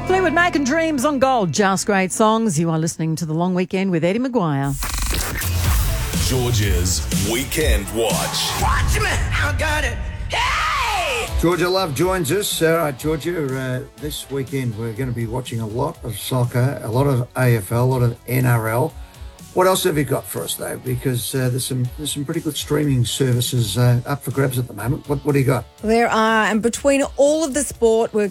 Fleetwood Mac and Dreams on Gold. Just great songs. You are listening to The Long Weekend with Eddie Maguire. Georgia's Weekend Watch. Watch me, I got it. Hey! Georgia Love joins us. All right, Georgia, this weekend we're going to be watching a lot of soccer, a lot of AFL, a lot of NRL. What else have you got for us, though? Because there's some pretty good streaming services up for grabs at the moment. What do you got? There are, and between all of the sport, we're